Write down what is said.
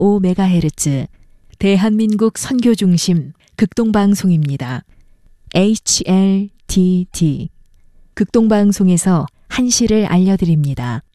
101.5MHz 대한민국 선교중심 극동방송입니다. HLTT 극동방송에서 한시를 알려드립니다.